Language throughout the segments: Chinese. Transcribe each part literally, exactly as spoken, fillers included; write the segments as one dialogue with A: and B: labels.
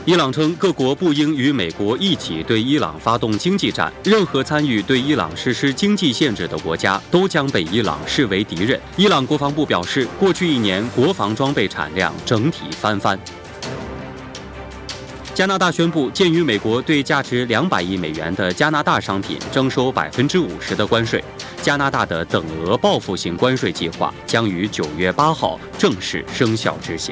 A: 伊朗称，各国不应与美国一起对伊朗发动经济战，任何参与对伊朗实施经济限制的国家都将被伊朗视为敌人。伊朗国防部表示，过去一年国防装备产量整体翻番。加拿大宣布，鉴于美国对价值两百亿美元的加拿大商品征收百分之五十的关税，加拿大的等额报复性关税计划将于九月八号正式生效执行。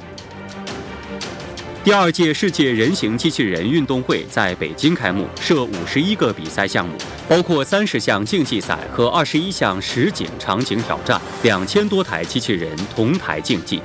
A: 第二届世界人形机器人运动会在北京开幕，设五十一个比赛项目，包括三十项竞技赛和二十一项实景场景挑战，两千多台机器人同台竞技。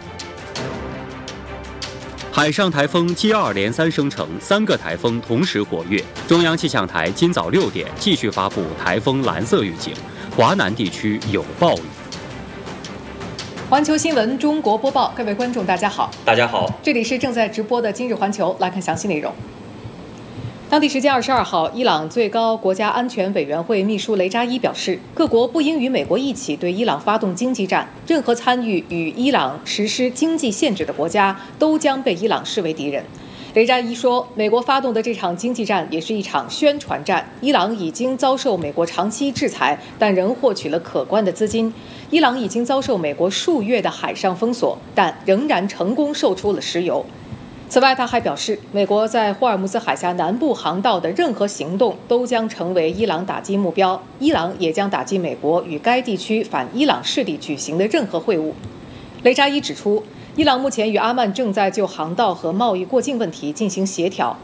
A: 海上台风接二连三生成，三个台风同时活跃。中央气象台今早六点继续发布台风蓝色预警，华南地区有暴雨。
B: 环球新闻中国播报，各位观众大家好。
A: 大家好，
B: 这里是正在直播的今日环球，来看详细内容。当地时间二十二号，伊朗最高国家安全委员会秘书雷扎伊表示，各国不应与美国一起对伊朗发动经济战，任何参与与伊朗实施经济限制的国家都将被伊朗视为敌人。雷扎伊说，美国发动的这场经济战也是一场宣传战，伊朗已经遭受美国长期制裁，但仍获取了可观的资金。伊朗已经遭受美国数月的海上封锁，但仍然成功售出了石油。此外，他还表示，美国在霍尔木兹海峡南部航道的任何行动都将成为伊朗打击目标，伊朗也将打击美国与该地区反伊朗势力举行的任何会晤。雷扎伊指出，伊朗目前与阿曼正在就航道和贸易过境问题进行协调，